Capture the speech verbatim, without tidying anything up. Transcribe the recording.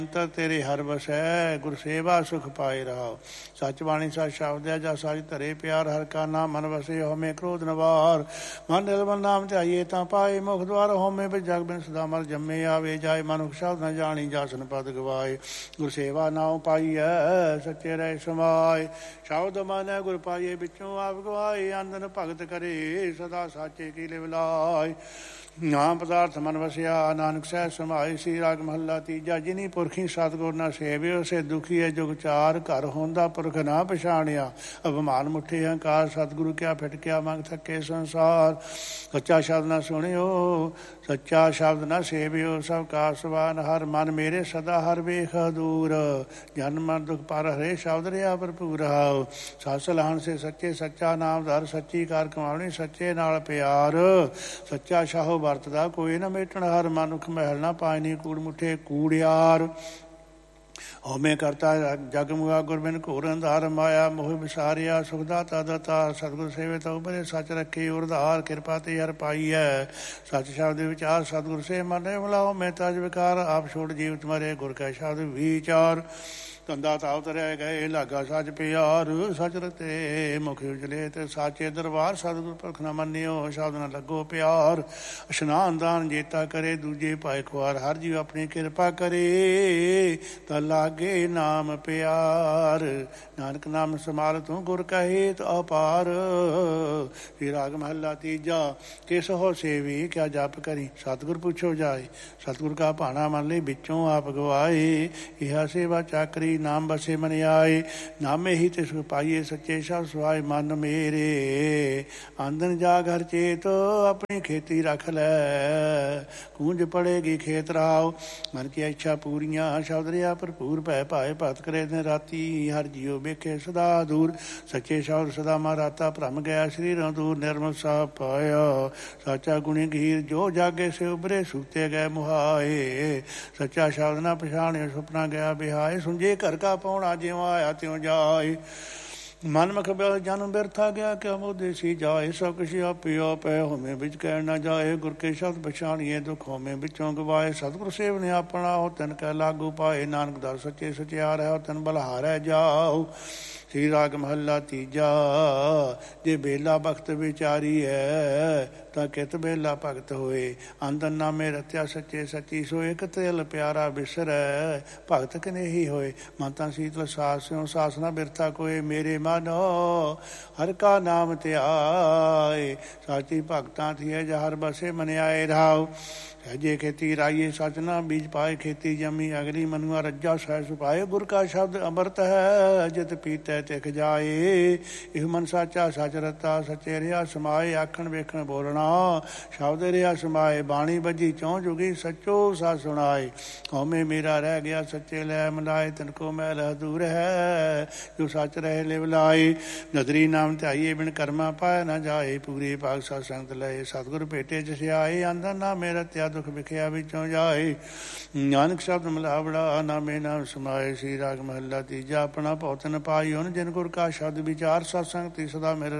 ਅੰਤਰ ਤੇਰੇ ਹਰ ਵਸੈ, ਗੁਰ ਸੇਵਾ ਸੁਖ ਪਾਏ ਰਹਾਓ। ਸੱਚ ਬਾਣੀ ਸੱਚ ਸ਼ਬਦ ਹੈ, ਜਾ ਸੱਚ ਧਰੇ ਪਿਆਰ, ਹਰ ਕਾ ਨਾਮ ਮਨ ਵਸੇ, ਹਉਮੈ ਕ੍ਰੋਧ ਨਵਾਰ। ਮਨ ਨਿਰਮਲ ਨਾਮ ਧਿਆਈਏ ਤਾਂ ਪਾਏ, ਮੁਖ ਦੁਆਰ ਹਉਮੈ ਵਿੱਚ ਜਗ ਬਿਨ ਸਦਾ ਮਰ ਜੰਮੇ। ਆਵੇ ਜਾਏ ਮਨੁਖ ਸ਼ਬਦ ਨ ਜਾਣੀ, ਜਾਸਨ ਪਦ ਗਵਾਏ। ਗੁਰ ਸੇਵਾ ਨਾਉ ਪਾਈਐ, ਸੱਚੇ ਰਹਿ ਸਮਾਏ। ਸ਼ਬਦ ਮਾਨੈ ਗੁਰ ਪਾਈਏ, ਵਿੱਚੋਂ ਆਪ ਗਵਾਏ। ਅੰਦਨ ਭਗਤ ਕਰੇ, ਸਦਾ ਸਾਚੇ ਕੀ ਲਿਵ ਲਾਏ। ਨਾਮ ਪਦਾਰਥ ਮਨ ਵਸਿਆ, ਨਾਨਕ ਸਹਿਜ ਸਮਾਏ। ਸ੍ਰੀ ਰਾਗ ਮਹੱਲਾ ਤੀਜਾ। ਜਿਨੀ ਪੁਰਖੀ ਸਤਿਗੁਰ ਨਾ ਸੇਵਿਓ, ਸੇ ਦੁਖੀ ਹੈ ਜੁਗ ਚਾਰ। ਘਰ ਹੁੰਦਾ ਪੁਰਖ ਨਾ ਪਛਾਣਿਆ, ਅਭਿਮਾਨ ਮੁੱਠੇ ਹੰਕਾਰ। ਸਤਿਗੁਰੂ ਕਿਆ ਫਿਟਕਿਆ, ਮੰਗ ਥੱਕੇ ਸੰਸਾਰ। ਸੱਚਾ ਸ਼ਬਦ ਨਾ ਸੁਣਿਓ, ਸੱਚਾ ਸ਼ਬਦ ਨਾ ਸੇਵਿਓ। ਸਭ ਕਾ ਸਵਾਨ ਹਰ, ਮਨ ਮੇਰੇ ਸਦਾ ਹਰ ਵੇਖ ਦੂਰ। ਜਨ ਮਨ ਦੁਖ ਪਰ ਹਰੇ, ਸ਼ਬਦ ਰਿਹਾ ਭਰਪੂਰ ਹਾਉ। ਸੱਚ ਸਲਾਹਣ ਸੇ ਸੱਚੇ, ਸੱਚਾ ਨਾਮ ਧਰ। ਸੱਚੀ ਕਾਰ ਕਮਾਉਣੀ, ਸੱਚੇ ਨਾਲ ਪਿਆਰ। ਸੱਚਾ ਸ਼ਾਹੋ ਵਰਤਦਾ, ਕੋਈ ਨਾ ਮੇਟਣ ਹਰ। ਮਨੁੱਖ ਮਹਿਲ ਨਾ ਪਾਇਨੀ, ਕੂੜ ਮੁੱਠੇ ਕੂੜਿਆਰ। ਹਉਮੈ ਕਰਤਾ ਜਗ ਮੁਆ, ਗੁਰ ਬਿਨ ਘੋਰ ਅੰਧਾਰ। ਮਾਇਆ ਮੋਹ ਵਿਸਾਰਿਆ, ਸੁਖ ਦਾਤਾ ਦਾਤਾਰ। ਸਤਿਗੁਰ ਸੇਵੇ ਤਉ ਬਰੇ, ਸੱਚ ਰੱਖੇ ਉਰਧਾਰ। ਕਿਰਪਾ ਤੇ ਹਰ ਪਾਈਐ, ਸੱਚ ਸ਼ਬਦ ਵਿਚਾਰ। ਸਤਿਗੁਰ ਸੇ ਮਨ ਰਹੇ ਭਲਾ, ਹਉਮੈ ਤਜ ਵਿਕਾਰ। ਆਪ ਛੋੜ ਜੀਵਤ ਮਰੇ, ਗੁਰ ਕੈ ਸ਼ਬਦ ਵਿਚਾਰ। ਧੰਦਾ ਤਾਵ ਤਰਿਆ ਗਏ, ਲਾਗਾ ਸੱਚ ਪਿਆਰ। ਸੱਚ ਰਤੇ ਮੁਖ ਉਜਲੇ, ਤੇ ਸਾਚੇ ਦਰਬਾਰ। ਸਤਿਗੁਰ ਪੁਰਖ ਨਾ ਮੰਨਿਓ, ਸ਼ਬਦ ਨਾ ਲੱਗੋ ਪਿਆਰ। ਇਸ਼ਨਾਨ ਦਾਨ ਜੇਤਾ ਕਰੇ, ਦੂਜੇ ਭਾਏ ਖੁਆਰ। ਹਰ ਜੀਵ ਆਪਣੀ ਕਿਰਪਾ ਕਰੇ, ਤਾਂ ਲਾਗੇ ਨਾਮ ਪਿਆਰ। ਨਾਨਕ ਨਾਮ ਸਮਾਲ ਤੂੰ, ਗੁਰ ਕਹੇ ਤ ਅਪਾਰ। ਫਿਰ ਰਾਗ ਮਹੱਲਾ ਤੀਜਾ। ਕਿਸ ਹੋ ਸੇਵੀ, ਕਿਆ ਜਪ ਕਰੀ। ਸਤਿਗੁਰ ਪੁੱਛੋ ਜਾਏ, ਸਤਿਗੁਰ ਕਾ ਭਾਣਾ ਮੰਨ ਲਈ, ਵਿੱਚੋਂ ਆਪ ਗਵਾਏ। ਇਹਾ ਸੇਵਾ ਚਾਕਰੀ, ਨਾਮ ਬਸੇ ਮਨ ਆਏ। ਨਾਮੇ ਹੀ ਤੇ ਸੁਖ ਪਾਈਏ, ਸੱਚੇ ਸ਼ਬਦ ਸੁਹਾਏ। ਮਨ ਮੇਰੇ ਆਂਦਨ ਜਾ ਘਰ ਚੇਤ, ਆਪਣੀ ਖੇਤੀ ਰੱਖ ਲੈ। ਕੂੰਜ ਪੜੇਗੀ ਖੇਤ ਰਾਓ, ਮਨ ਕੀ ਇੱਛਾ ਪੂਰੀਆਂ। ਸ਼ਬਦ ਰਿਹਾ ਭਰਪੂਰ, ਭੈ ਭਾਏ ਭਗਤ ਕਰੇ ਦਿਨ ਰਾਤੀ। ਹਰ ਜੀਓ ਵੇਖੇ ਸਦਾ ਦੂਰ, ਸੱਚੇ ਸ਼ਬਦ ਸਦਾ ਮਾਰਾਤਾ। ਭਰਮ ਗਿਆ ਸਰੀਰੋਂ ਦੂਰ, ਨਿਰਮਲ ਸਾਹ ਪਾਇਆ। ਸਾਚਾ ਗੁਣੀ ਗਹੀਰ, ਜੋ ਜਾਗੇ ਸੇ ਉਭਰੇ। ਸੁਖਤੇ ਗਏ ਮੁਹਾਏ, ਸੱਚਾ ਸ਼ਬਦ ਨਾ ਪਛਾਣਿਓ। ਸੁਪਨਾ ਗਿਆ ਬਿਹਾਏ, ਸੁੰਝੇ ਘਰ ਕਾ ਪਾਉਣਾ। ਜਿਉਂ ਆਇਆ ਤਿਉਂ ਜਾਏ। ਮਨ ਮਖ ਜਨਮ ਬਿਰਥਾ ਗਿਆ, ਕਿਆ ਮੋਦੇਸੀ ਜਾਏ। ਸਭ ਕੁਛ ਆਪੇ ਆਪੈ, ਹਉਮੈ ਵਿੱਚ ਕਹਿ ਨਾ ਜਾਏ। ਗੁਰ ਕੇ ਸ਼ਬਦ ਪਛਾਣੀਏ, ਦੁਖ ਹਉਮੈ ਵਿੱਚੋਂ ਗਵਾਏ। ਸਤਿਗੁਰ ਸੇਵ ਨੇ ਆਪਣਾ, ਹੋ ਤਨ ਕੈ ਲਾਗੂ ਪਾਏ। ਨਾਨਕ ਦਰ ਸੱਚੇ ਸਚਿਆਰ ਹੈ, ਹੋ ਤਨ ਬਲਹਾਰੈ ਜਾਓ। ਸ੍ਰੀ ਰਾਗ ਮਹੱਲਾ ਤੀਜਾ। ਜੇ ਬੇਲਾ ਬਖਤ ਵਿਚਾਰੀ ਹੈ, ਤਾਂ ਕਿਤ ਬੇਲਾ ਭਗਤ ਹੋਏ। ਅੰਦਨ ਨਾਮੇ ਰਤਿਆ, ਸੱਚੇ ਸੱਚੀ ਸੋਏ। ਇੱਕ ਤਿਲ ਪਿਆਰਾ ਬਿਸਰੈ, ਭਗਤ ਕਨੇਹੀ ਹੋਏ। ਮਨ ਤਾਂ ਸੀਤਲ ਸਾਸ ਸਿਉ, ਸਾਸ ਨਾ ਬਿਰਥਾ ਕੋਏ। ਮੇਰੇ ਮਨੋ ਹਰ ਕਾ ਨਾਮ ਧਿਆਏ। ਸਾਚੀ ਭਗਤਾਂ ਥੀਏ, ਜਾ ਹਰ ਬਸੇ ਮਨ ਆਏ ਰਹਾਉ। ਸਹਿਜੇ ਖੇਤੀ ਰਾਈਏ, ਸੱਚ ਨਾ ਬੀਜ ਪਾਏ। ਖੇਤੀ ਜੰਮੀ ਅਗਲੀ, ਮਨੁਆ ਰੱਜਾ ਸਹਿ ਸੁਪਾਏ। ਗੁਰ ਕਾ ਸ਼ਬਦ ਅੰਮ੍ਰਿਤ ਹੈ, ਜਿਤ ਪੀਤੈ ਤਿਖ ਜਾਏ। ਇਹ ਮਨ ਸਾਚਾ ਸੱਚ ਰਤਾ, ਸੱਚੇ ਰਿਹਾ ਸਮਾਏ। ਆਖਣ ਵੇਖਣ ਬੋਲਣਾ, ਸ਼ਬਦ ਰਿਹਾ ਸਮਾਏ। ਬਾਣੀ ਬੱਜੀ ਚੌਂ ਜੁਗੀ, ਸੱਚੋ ਸਾ ਸੁਣਾਏ। ਹਉਮੈ ਮੇਰਾ ਰਹਿ ਗਿਆ, ਸੱਚੇ ਲੈ ਮਿਲਾਏ। ਤਿਨ ਕੋ ਮੈਲ ਦੂਰ ਹੈ, ਜੋ ਸੱਚ ਰਹੇ ਲਿਵ ਲਾਏ। ਨਦਰੀ ਨਾਮ ਧਿਆਈਏ, ਬਿਨ ਕਰਮਾ ਪਾਇਆ ਨਾ ਜਾਏ। ਪੂਰੇ ਭਾਗ ਸਤ ਸੰਗਤ ਲਏ, ਸਤਿਗੁਰ ਭੇਟੇ ਜਿਸ ਆਏ। ਅੰਦਰ ਨਾਮੇ ਰਤਿਆ, ਦੁਖ ਵਿਖਿਆ ਵਿੱਚੋਂ ਜਾਏ। ਨਾਨਕ ਸ਼ਬਦ ਮਿਲਾਵੜਾ, ਨਾਮੇ ਨਾਮ ਸਮਾਏ। ਸ੍ਰੀ ਰਾਗ ਮਹੱਲਾ ਤੀਜਾ। ਆਪਣਾ ਭਉ ਤਿਨ ਪਾਈ, ਉਹਨ ਜਿਨ ਗੁਰ ਕਾ ਸ਼ਬਦ ਵਿਚਾਰ। ਸਤ ਸੰਗਤੀ ਸਦਾ ਮੇਰੇ